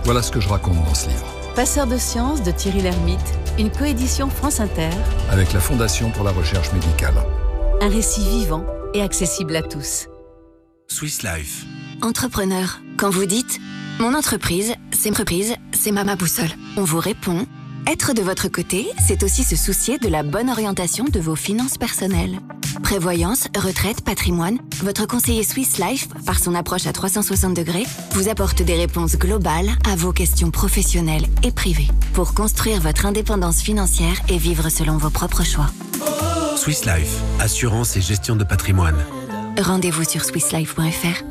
Voilà ce que je raconte dans ce livre. Passeur de sciences de Thierry Lhermitte, une coédition France Inter avec la Fondation pour la recherche médicale. Un récit vivant et accessible à tous. Swiss Life. Entrepreneur, quand vous dites « Mon entreprise, c'est ma boussole », on vous répond « Être de votre côté, c'est aussi se soucier de la bonne orientation de vos finances personnelles. » Prévoyance, retraite, patrimoine, votre conseiller Swiss Life, par son approche à 360 degrés, vous apporte des réponses globales à vos questions professionnelles et privées pour construire votre indépendance financière et vivre selon vos propres choix. Swiss Life, assurance et gestion de patrimoine. Rendez-vous sur swisslife.fr.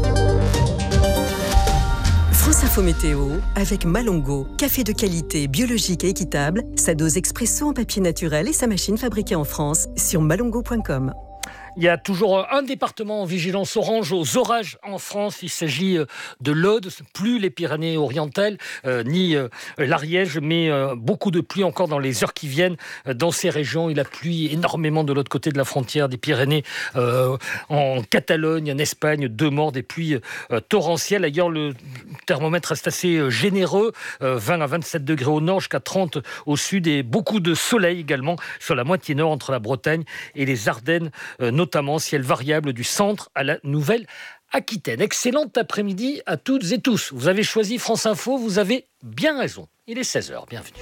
France Info Météo avec Malongo, café de qualité, biologique et équitable, sa dose expresso en papier naturel et sa machine fabriquée en France sur malongo.com. Il y a toujours un département en vigilance orange aux orages en France. Il s'agit de l'Aude, plus les Pyrénées-Orientales, ni l'Ariège, mais beaucoup de pluie encore dans les heures qui viennent. Dans ces régions, il a plu énormément de l'autre côté de la frontière des Pyrénées, en Catalogne, en Espagne, 2 morts, des pluies torrentielles. Ailleurs, le thermomètre reste assez généreux, 20 à 27 degrés au nord, jusqu'à 30 au sud, et beaucoup de soleil également sur la moitié nord entre la Bretagne et les Ardennes, notamment ciel variable du centre à la Nouvelle-Aquitaine. Excellent après-midi à toutes et tous. Vous avez choisi France Info, vous avez bien raison. Il est 16h, bienvenue.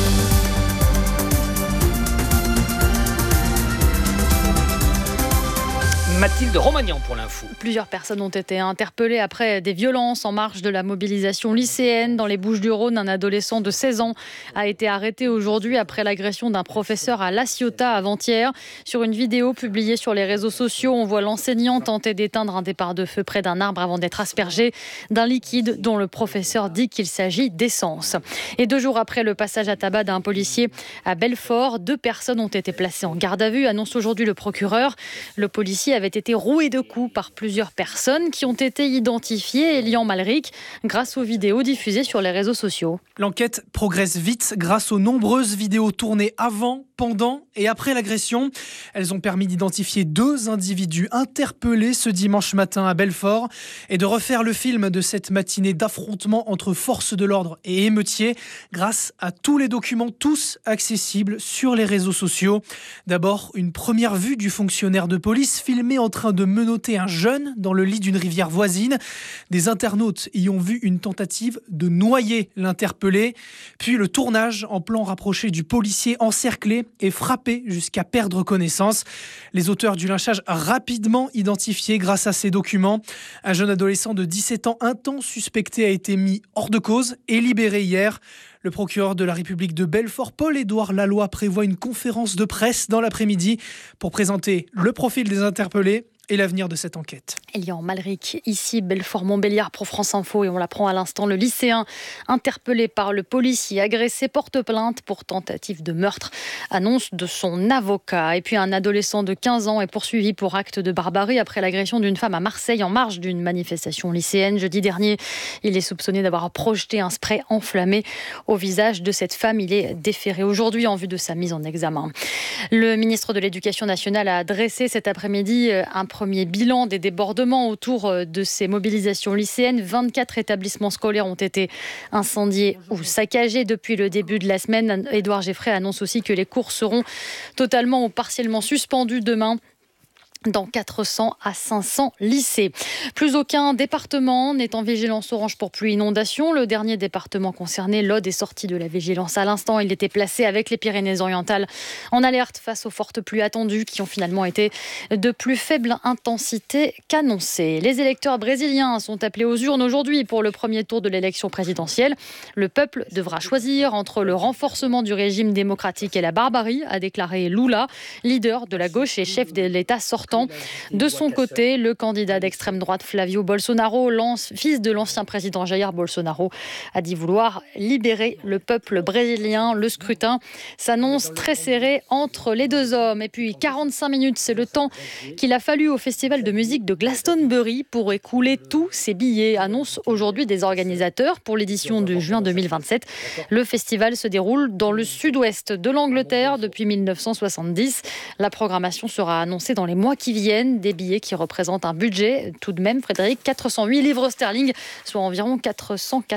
Mathilde Romagnan pour l'info. Plusieurs personnes ont été interpellées après des violences en marge de la mobilisation lycéenne. Dans les Bouches-du-Rhône, un adolescent de 16 ans a été arrêté aujourd'hui après l'agression d'un professeur à La Ciotat avant-hier. Sur une vidéo publiée sur les réseaux sociaux, on voit l'enseignant tenter d'éteindre un départ de feu près d'un arbre avant d'être aspergé d'un liquide dont le professeur dit qu'il s'agit d'essence. Et 2 jours après le passage à tabac d'un policier à Belfort, 2 personnes ont été placées en garde à vue, annonce aujourd'hui le procureur. Le policier avait été roué de coups par plusieurs personnes qui ont été identifiées, Elian Malric, grâce aux vidéos diffusées sur les réseaux sociaux. L'enquête progresse vite grâce aux nombreuses vidéos tournées avant, pendant et après l'agression. Elles ont permis d'identifier 2 individus interpellés ce dimanche matin à Belfort et de refaire le film de cette matinée d'affrontement entre forces de l'ordre et émeutiers grâce à tous les documents, tous accessibles sur les réseaux sociaux. D'abord, une première vue du fonctionnaire de police filmé en train de menotter un jeune dans le lit d'une rivière voisine. Des internautes y ont vu une tentative de noyer l'interpellé. Puis le tournage en plan rapproché du policier encerclé et frappé jusqu'à perdre connaissance. Les auteurs du lynchage rapidement identifiés grâce à ces documents. Un jeune adolescent de 17 ans, un temps suspecté, a été mis hors de cause et libéré hier. Le procureur de la République de Belfort, Paul-Édouard Laloy, prévoit une conférence de presse dans l'après-midi pour présenter le profil des interpellés et l'avenir de cette enquête. Elian Malric, ici Belfort-Montbéliard pour France Info, et on l'apprend à l'instant, le lycéen interpellé par le policier agressé porte plainte pour tentative de meurtre, annonce de son avocat. Et puis un adolescent de 15 ans est poursuivi pour acte de barbarie après l'agression d'une femme à Marseille en marge d'une manifestation lycéenne. Jeudi dernier, il est soupçonné d'avoir projeté un spray enflammé au visage de cette femme. Il est déféré aujourd'hui en vue de sa mise en examen. Le ministre de l'Éducation nationale a dressé cet après-midi un premier bilan des débordements autour de ces mobilisations lycéennes. 24 établissements scolaires ont été incendiés ou saccagés depuis le début de la semaine. Édouard Geffray annonce aussi que les cours seront totalement ou partiellement suspendus demain dans 400 à 500 lycées. Plus aucun département n'est en vigilance orange pour pluie inondation. Le dernier département concerné, l'Aude, est sorti de la vigilance à l'instant. Il était placé avec les Pyrénées-Orientales en alerte face aux fortes pluies attendues qui ont finalement été de plus faible intensité qu'annoncées. Les électeurs brésiliens sont appelés aux urnes aujourd'hui pour le premier tour de l'élection présidentielle. Le peuple devra choisir entre le renforcement du régime démocratique et la barbarie, a déclaré Lula, leader de la gauche et chef de l'État sortant. De son côté, le candidat d'extrême droite Flavio Bolsonaro, fils de l'ancien président Jair Bolsonaro, a dit vouloir libérer le peuple brésilien. Le scrutin s'annonce très serré entre les 2 hommes. Et puis 45 minutes, c'est le temps qu'il a fallu au festival de musique de Glastonbury pour écouler tous ses billets, annonce aujourd'hui des organisateurs pour l'édition de juin 2027. Le festival se déroule dans le sud-ouest de l'Angleterre depuis 1970. La programmation sera annoncée dans les mois qui viennent, des billets qui représentent un budget tout de même, Frédéric, 408 livres sterling, soit environ 404